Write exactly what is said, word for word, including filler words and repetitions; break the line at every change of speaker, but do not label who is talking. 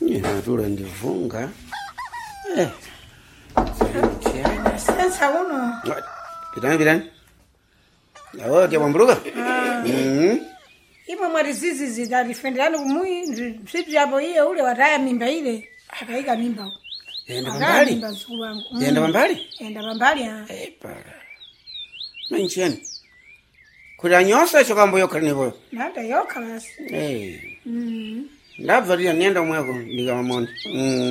Natula ndivunga. Eh.
Sasa uno.
Pitani pitani. Yawo kia mwambuluka? Mhm.
Ima mwari zizi zitarifenderani kumui msitu yapo iye ule wataya mimba ile. Akaika mimba.
Enda pambali?
Mimba zulu wangu.
Enda pambali?
Enda pambali ya.
Epa. Manchani. Kula nyosa chokambo yoka nivo.
Nanda yoka basi.
Eh.
Mhm.
Ndabva ria nienda mwako ndikamamona. Mhm.